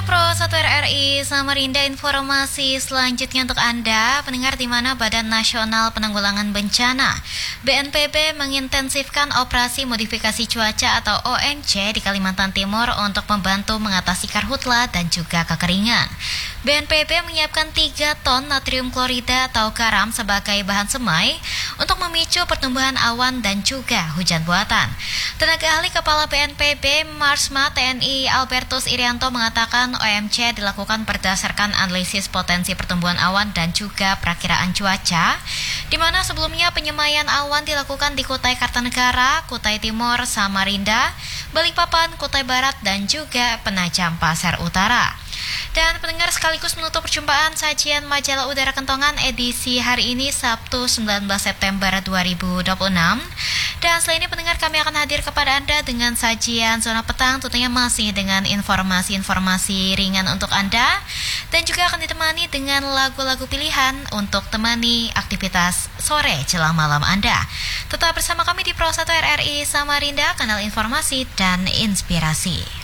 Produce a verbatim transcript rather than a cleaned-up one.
Pro satu R R I Samarinda, informasi selanjutnya untuk Anda, pendengar, di mana Badan Nasional Penanggulangan Bencana B N P B mengintensifkan operasi modifikasi cuaca atau O M C di Kalimantan Timur untuk membantu mengatasi karhutla dan juga kekeringan. B N P B menyiapkan tiga ton natrium klorida atau garam sebagai bahan semai untuk memicu pertumbuhan awan dan juga hujan buatan. Tenaga ahli Kepala B N P B Marsma T N I Albertus Irianto mengatakan O M C dilakukan berdasarkan analisis potensi pertumbuhan awan dan juga perakiraan cuaca, di mana sebelumnya penyemaian awan dilakukan di Kutai Kartanegara, Kutai Timur, Samarinda, Balikpapan, Kutai Barat, dan juga Penajam Pasir Utara. Dan pendengar, sekaligus menutup perjumpaan sajian Majalah Udara Kentongan edisi hari ini Sabtu sembilan belas September dua ribu dua puluh enam. Dan setelah ini pendengar, kami akan hadir kepada Anda dengan sajian Zona Petang, tentunya masih dengan informasi-informasi ringan untuk Anda, dan juga akan ditemani dengan lagu-lagu pilihan untuk temani aktivitas sore jelang malam Anda. Tetap bersama kami di Pro satu R R I Samarinda, kanal informasi dan inspirasi.